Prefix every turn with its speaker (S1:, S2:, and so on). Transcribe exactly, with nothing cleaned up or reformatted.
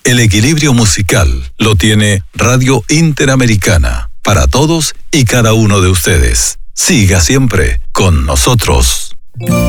S1: El equilibrio musical lo tiene Radio Interamericana, para todos y cada uno de ustedes. Siga siempre con nosotros.